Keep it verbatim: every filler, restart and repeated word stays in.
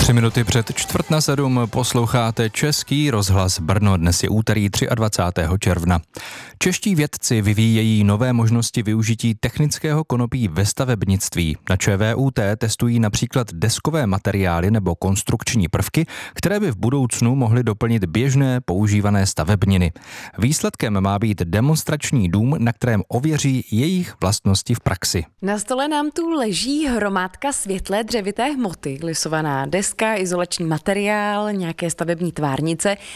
Tři minuty před čtvrt na sedm posloucháte Český rozhlas Brno. Dnes je úterý dvacátého třetího června. Čeští vědci vyvíjejí nové možnosti využití technického konopí ve stavebnictví. Na ČVUT testují například deskové materiály nebo konstrukční prvky, které by v budoucnu mohly doplnit běžné používané stavebniny. Výsledkem má být demonstrační dům, na kterém ověří jejich vlastnosti v praxi. Na stole nám tu leží hromádka světlé dřevité hmoty, lisovaná deska, izolační materiál, nějaké stavební tvárnice.